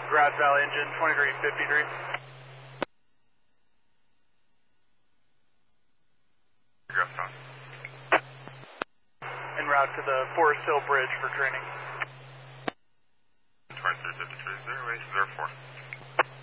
Grass Valley engine, 2353. Grafton. En route to the Forest Hill Bridge for training.